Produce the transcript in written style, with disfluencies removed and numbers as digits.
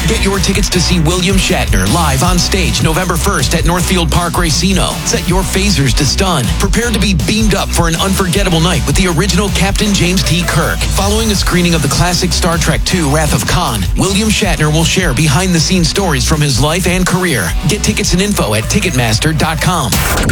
Get your tickets to see William Shatner live on stage November 1st at Northfield Park Racino. Set your phasers to stun. Prepare to be beamed up for an unforgettable night with the original Captain James T. Kirk. Following a screening of the classic Star Trek II, Wrath of Khan, William Shatner will share behind-the-scenes stories from his life and career. Get tickets and info at Ticketmaster.com.